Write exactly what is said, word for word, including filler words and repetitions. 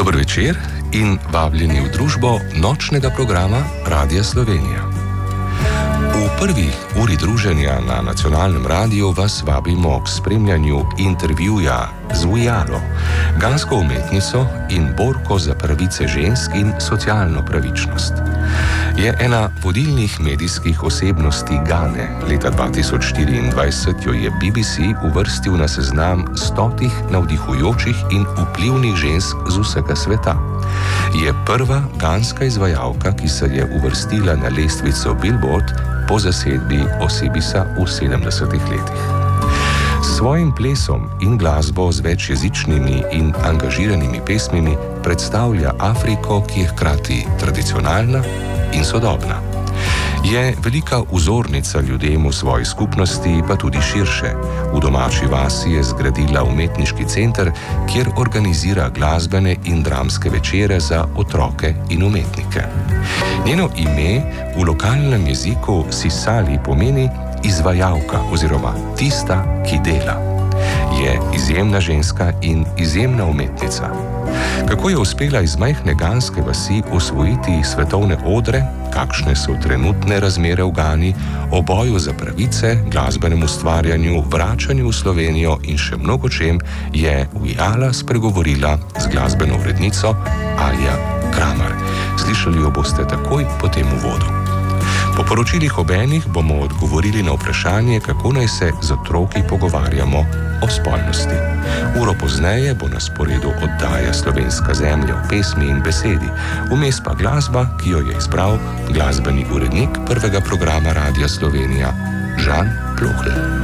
Dober večer in vabljeni v družbo nočnega programa Radia Slovenija. V prvi uri druženja na nacionalnem radiju vas vabimo k spremljanju intervjuja z Ujalo, gansko umetnico in borko za pravice žensk in socialno pravičnost. Je ena vodilnih medijskih osebnosti Gane. Leta dva tisoč štiriindvajset jo je B B C uvrstil na seznam stotih navdihujočih in vplivnih žensk z vsega sveta. Je prva ganska izvajalka, ki se je uvrstila na lestvico Billboard po zasedbi Osibisa v sedemdesetih letih. S svojim plesom in glasbo z večjezičnimi in angažiranimi pesmimi predstavlja Afriko, ki je hkrati tradicionalna in sodobna. Je velika vzornica ljudem v svoji skupnosti, pa tudi širše. V domači vasi je zgradila umetniški center, kjer organizira glasbene in dramske večere za otroke in umetnike. Njeno ime v lokalnem jeziku Sisali pomeni izvajalka oziroma tista, ki dela. Je izjemna ženska in izjemna umetnica. Kako je uspela iz majhne ganske vasi osvojiti svetovne odre, kakšne so trenutne razmere v Gani, o boju za pravice, glasbenem ustvarjanju, vračanju v Slovenijo in še mnogo čem, je Ujala spregovorila z glasbeno urednico Alja Kramar. Slišali jo boste takoj po tem uvodu. Po poročilih ob enih bomo odgovorili na vprašanje, kako naj se z otroki pogovarjamo o spolnosti. Uro pozneje bo na sporedu oddaja Slovenska zemlja v pesmi in besedi, vmes pa glasba, ki jo je izbral glasbeni urednik prvega programa Radia Slovenija Žan Plohlj.